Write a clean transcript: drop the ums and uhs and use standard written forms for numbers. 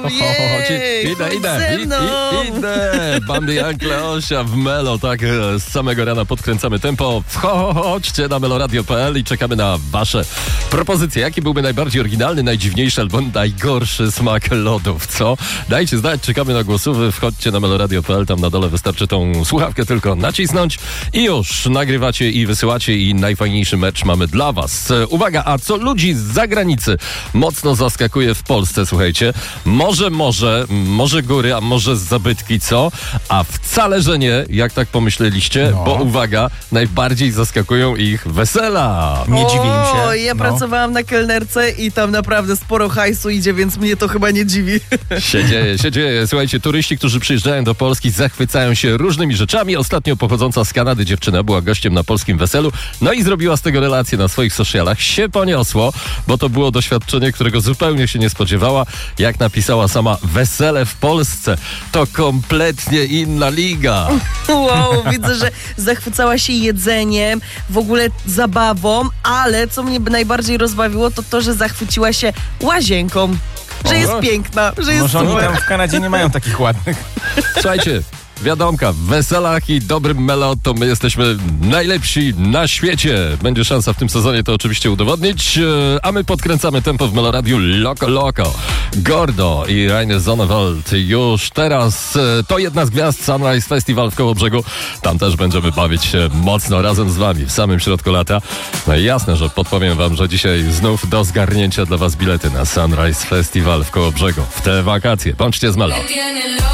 Idę. Bambi Young Kleosia w Melo, tak z samego rana podkręcamy tempo. Chodźcie na meloradio.pl i czekamy na wasze propozycje. Jaki byłby najbardziej oryginalny, najdziwniejszy albo najgorszy smak lodów, co? Dajcie znać, czekamy na głosów. Wchodźcie na meloradio.pl, tam na dole wystarczy tą słuchawkę tylko nacisnąć i już nagrywacie i wysyłacie i najfajniejszy mecz mamy dla was. Uwaga, a co ludzi z zagranicy mocno zaskakuje w Polsce, słuchajcie? Może góry, a może zabytki, co? A wcale, że nie, jak tak pomyśleliście, bo uwaga, najbardziej zaskakują ich wesela. Nie dziwię im się. Ja pracowałam na kelnerce i tam naprawdę sporo hajsu idzie, więc mnie to chyba nie dziwi. Się dzieje. Słuchajcie, turyści, którzy przyjeżdżają do Polski, zachwycają się różnymi rzeczami. Ostatnio pochodząca z Kanady dziewczyna była gościem na polskim weselu, no i zrobiła z tego relację na swoich socialach. Się poniosło, bo to było doświadczenie, którego zupełnie się nie spodziewała. Jak napisała sama, wesele w Polsce to kompletnie inna liga. Wow, widzę, że zachwycała się jedzeniem, w ogóle zabawą, ale co mnie najbardziej rozbawiło, to to, że zachwyciła się łazienką. Że jest piękna, że jest Może oni super. tam w Kanadzie nie mają takich ładnych. Słuchajcie, wiadomka, w weselach i dobrym melo to my jesteśmy najlepsi na świecie. Będzie szansa w tym sezonie to oczywiście udowodnić, a my podkręcamy tempo w Meloradiu Loco. Gordo i Rainer Zonneveld już teraz to jedna z gwiazd Sunrise Festival w Kołobrzegu. Tam też będziemy bawić się mocno razem z wami w samym środku lata. No i jasne, że podpowiem wam, że dzisiaj znów do zgarnięcia dla was bilety na Sunrise Festival w Kołobrzegu w te wakacje. Bądźcie z Melo.